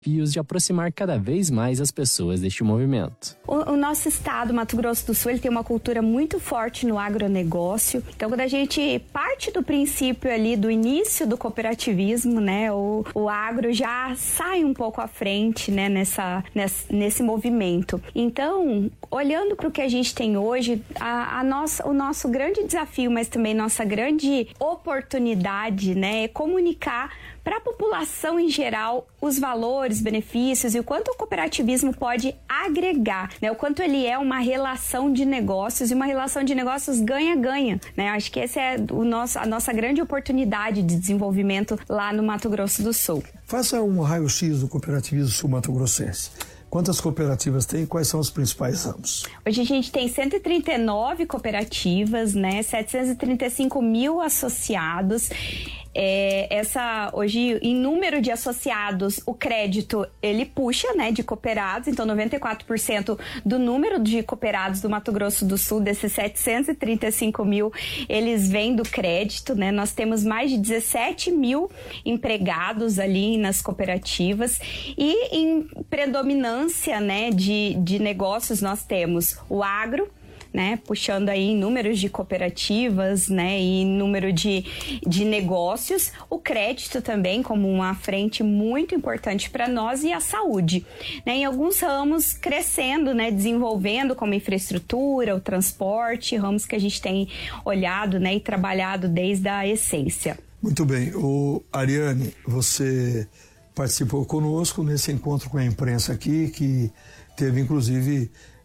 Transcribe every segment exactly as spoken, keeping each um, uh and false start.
desafios de aproximar cada vez mais as pessoas deste movimento. O, o nosso estado, Mato Grosso do Sul, ele tem uma cultura muito forte no agronegócio. Então, quando a gente parte do princípio ali do início do cooperativismo, né, o, o agro já sai um pouco à frente, né, nessa, nesse, nesse movimento. Então, olhando para o que a gente tem hoje, a, a nossa, o nosso grande desafio, mas também nossa grande oportunidade, né, é comunicar para a população em geral os valores, benefícios e o quanto o cooperativismo pode agregar, né? O quanto ele é uma relação de negócios e uma relação de negócios ganha-ganha, né? Acho que essa é o nosso, a nossa grande oportunidade de desenvolvimento lá no Mato Grosso do Sul. Faça um raio-x do cooperativismo sul-mato-grossense. Quantas cooperativas tem e quais são os principais ramos? Hoje a gente tem cento e trinta e nove cooperativas, né? setecentos e trinta e cinco mil associados. É, essa, hoje, em número de associados, o crédito, ele puxa, né, de cooperados, então noventa e quatro por cento do número de cooperados do Mato Grosso do Sul, desses setecentos e trinta e cinco mil, eles vêm do crédito, né, nós temos mais de dezessete mil empregados ali nas cooperativas e em predominância, né, de, de negócios nós temos o agro, né, puxando aí em números de cooperativas, né, e número de, de negócios, o crédito também como uma frente muito importante para nós e a saúde, né, em alguns ramos crescendo, né, desenvolvendo como infraestrutura, o transporte, ramos que a gente tem olhado, né, e trabalhado desde a essência. Muito bem, o Ariane, você participou conosco nesse encontro com a imprensa aqui, que teve inclusive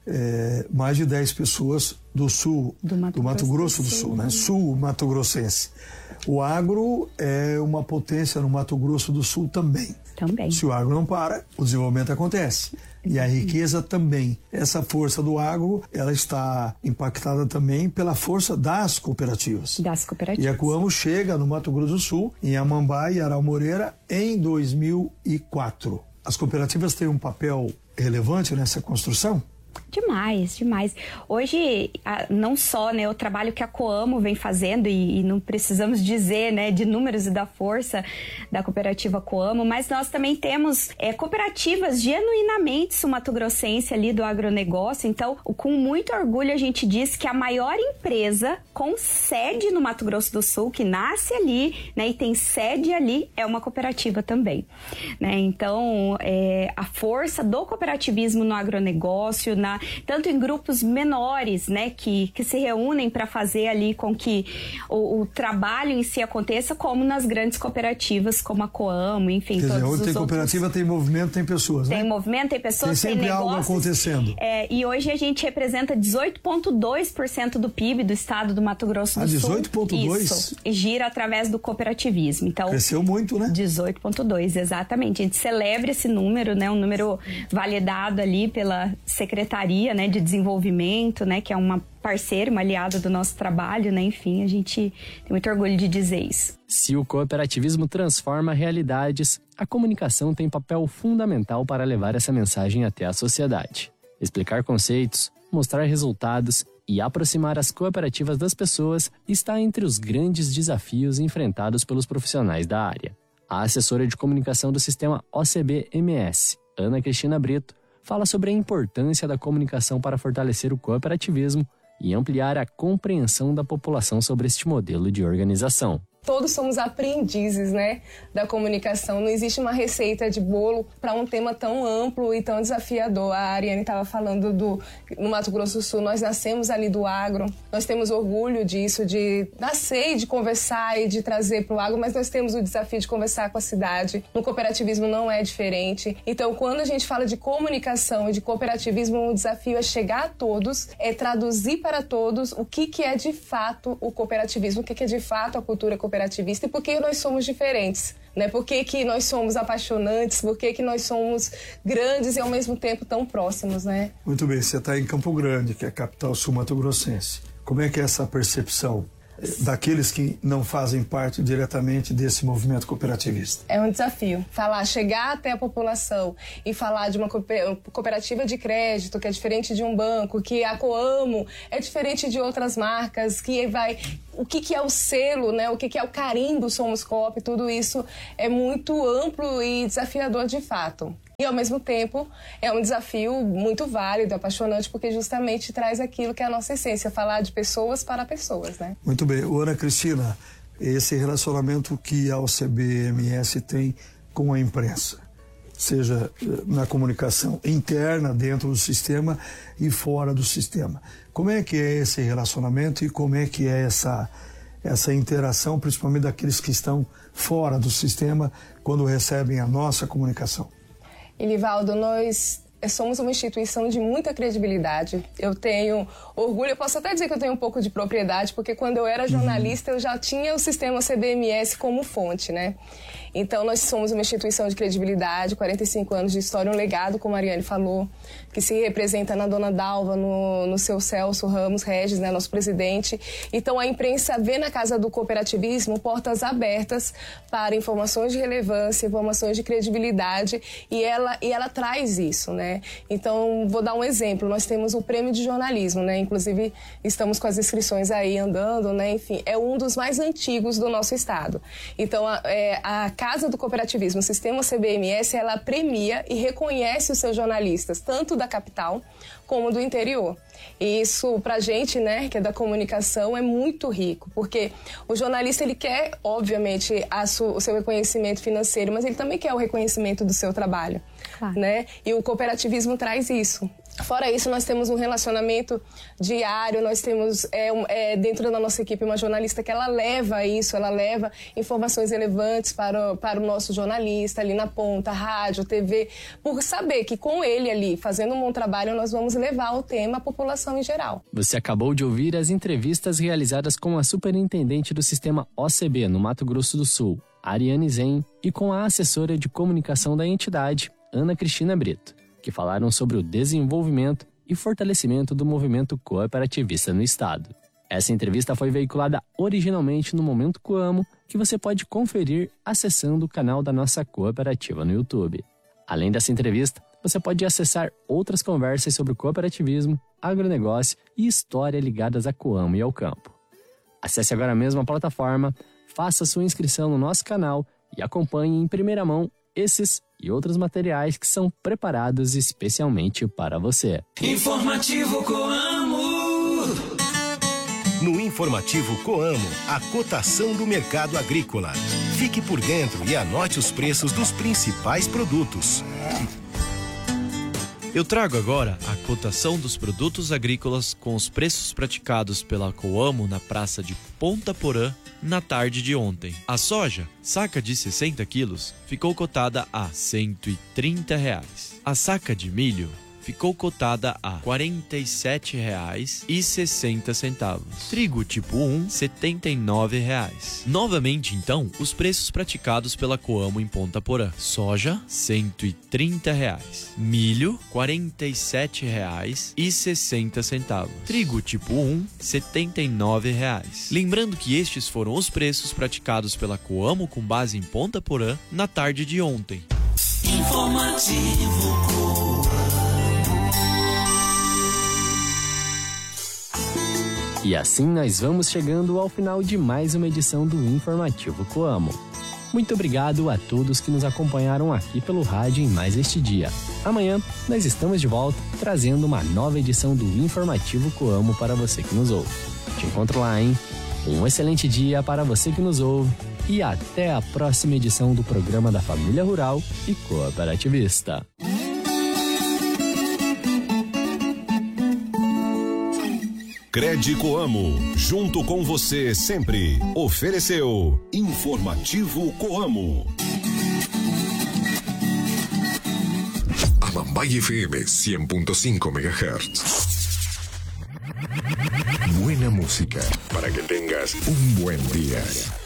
É, mais de dez pessoas do sul, do Mato, do Mato Grosso, Grosso do Sul, né? Sul Mato Grossense. O agro é uma potência no Mato Grosso do Sul também. Também. Se o agro não para, o desenvolvimento acontece. E a riqueza também. Essa força do agro, ela está impactada também pela força das cooperativas. Das cooperativas. E a Coamo chega no Mato Grosso do Sul, em Amambá e Aral Moreira, em dois mil e quatro. As cooperativas têm um papel relevante nessa construção? Demais, demais. Hoje, não só, né, o trabalho que a Coamo vem fazendo, e, e não precisamos dizer, né, de números e da força da cooperativa Coamo, mas nós também temos é, cooperativas genuinamente sul-mato-grossense ali do agronegócio. Então, com muito orgulho a gente diz que a maior empresa com sede no Mato Grosso do Sul, que nasce ali, né, e tem sede ali, é uma cooperativa também, né? Então, é, a força do cooperativismo no agronegócio, na tanto em grupos menores, né, que, que se reúnem para fazer ali com que o, o trabalho em si aconteça, como nas grandes cooperativas, como a Coamo, enfim. Quer todos dizer, onde os tem outros... cooperativa, tem movimento, tem pessoas, né? Tem movimento, tem pessoas, tem sempre tem negócios, algo acontecendo. É, e hoje a gente representa dezoito vírgula dois por cento do P I B do estado do Mato Grosso do ah, Sul. dezoito vírgula dois por cento? Isso, e gira através do cooperativismo. Então, cresceu muito, né? dezoito vírgula dois por cento, exatamente. A gente celebra esse número, né? Um número validado ali pela Secretaria, né, de Desenvolvimento, né, que é uma parceira, uma aliada do nosso trabalho, né? Enfim, a gente tem muito orgulho de dizer isso. Se o cooperativismo transforma realidades, a comunicação tem papel fundamental para levar essa mensagem até a sociedade. Explicar conceitos, mostrar resultados e aproximar as cooperativas das pessoas está entre os grandes desafios enfrentados pelos profissionais da área. A assessora de comunicação do sistema O C B M S, Ana Cristina Brito, fala sobre a importância da comunicação para fortalecer o cooperativismo e ampliar a compreensão da população sobre este modelo de organização. Todos somos aprendizes, né, da comunicação. Não existe uma receita de bolo para um tema tão amplo e tão desafiador. A Ariane estava falando do no Mato Grosso do Sul, nós nascemos ali do agro. Nós temos orgulho disso, de nascer e de conversar e de trazer para o agro, mas nós temos o desafio de conversar com a cidade. No cooperativismo não é diferente. Então, quando a gente fala de comunicação e de cooperativismo, o desafio é chegar a todos, é traduzir para todos o que, que é de fato o cooperativismo, o que, que é de fato a cultura cooperativista. cooperativista e por que nós somos diferentes, né? Por que que nós somos apaixonantes, por que que nós somos grandes e ao mesmo tempo tão próximos, né? Muito bem, você está em Campo Grande, que é a capital sul-mato-grossense. Como é que é essa percepção daqueles que não fazem parte diretamente desse movimento cooperativista? É um desafio. Falar, chegar até a população e falar de uma cooperativa de crédito que é diferente de um banco, que a Coamo é diferente de outras marcas, que vai... O que que é o selo, né? O que que é o carimbo Somos Coop, tudo isso é muito amplo e desafiador de fato. E, ao mesmo tempo, é um desafio muito válido, apaixonante, porque justamente traz aquilo que é a nossa essência, falar de pessoas para pessoas, né? Muito bem. Ana Cristina, esse relacionamento que a O C B M S tem com a imprensa, seja na comunicação interna, dentro do sistema e fora do sistema. Como é que é esse relacionamento e como é que é essa, essa interação, principalmente daqueles que estão fora do sistema, quando recebem a nossa comunicação? Elivaldo, nós somos uma instituição de muita credibilidade. Eu tenho orgulho, eu posso até dizer que eu tenho um pouco de propriedade, porque quando eu era jornalista, eu já tinha o sistema C B M S como fonte, né? Então, nós somos uma instituição de credibilidade, quarenta e cinco anos de história, um legado, como a Ariane falou, que se representa na dona Dalva, no, no seu Celso Ramos Regis, né, nosso presidente. Então, a imprensa vê na Casa do Cooperativismo portas abertas para informações de relevância, informações de credibilidade, e ela, e ela traz isso, né? Então, vou dar um exemplo. Nós temos o Prêmio de Jornalismo, né? Inclusive, estamos com as inscrições aí andando, né? Enfim, é um dos mais antigos do nosso estado. Então, a, é, a Casa do Cooperativismo, o sistema C B M S, ela premia e reconhece os seus jornalistas, tanto da capital como do interior. E isso, pra gente, né, que é da comunicação, é muito rico, porque o jornalista, ele quer, obviamente, a su, o seu reconhecimento financeiro, mas ele também quer o reconhecimento do seu trabalho, claro, né? E o cooperativismo traz isso. Fora isso, nós temos um relacionamento diário, nós temos é, um, é, dentro da nossa equipe uma jornalista que ela leva isso, ela leva informações relevantes para o, para o nosso jornalista ali na ponta, rádio, T V, por saber que com ele ali, fazendo um bom trabalho, nós vamos levar o tema à população em geral. Você acabou de ouvir as entrevistas realizadas com a superintendente do sistema O C B no Mato Grosso do Sul, Ariane Zen, e com a assessora de comunicação da entidade, Ana Cristina Brito, que falaram sobre o desenvolvimento e fortalecimento do movimento cooperativista no estado. Essa entrevista foi veiculada originalmente no Momento Coamo, que você pode conferir acessando o canal da nossa cooperativa no YouTube. Além dessa entrevista, você pode acessar outras conversas sobre cooperativismo, agronegócio e história ligadas a Coamo e ao campo. Acesse agora mesmo a plataforma, faça sua inscrição no nosso canal e acompanhe em primeira mão esses e outros materiais que são preparados especialmente para você. Informativo Coamo. No Informativo Coamo, a cotação do mercado agrícola. Fique por dentro e anote os preços dos principais produtos. Eu trago agora a cotação dos produtos agrícolas com os preços praticados pela Coamo na praça de Ponta Porã na tarde de ontem. A soja, saca de sessenta quilos, ficou cotada a cento e trinta reais. A saca de milho ficou cotada a quarenta e sete reais e sessenta centavos. Trigo tipo um, setenta e nove reais. Novamente, então, os preços praticados pela Coamo em Ponta Porã. Soja, cento e trinta reais. Milho, quarenta e sete reais e sessenta centavos. Trigo tipo um, setenta e nove reais. Lembrando que estes foram os preços praticados pela Coamo com base em Ponta Porã na tarde de ontem. Informativo Coamo. E assim nós vamos chegando ao final de mais uma edição do Informativo Coamo. Muito obrigado a todos que nos acompanharam aqui pelo rádio em mais este dia. Amanhã nós estamos de volta trazendo uma nova edição do Informativo Coamo para você que nos ouve. Te encontro lá, hein? Um excelente dia para você que nos ouve e até a próxima edição do programa da Família Rural e Cooperativista. Credi Coamo, junto com você sempre. Ofereceu Informativo Coamo. Amambay F M cien punto cinco megahertz. Buena música para que tengas un buen día.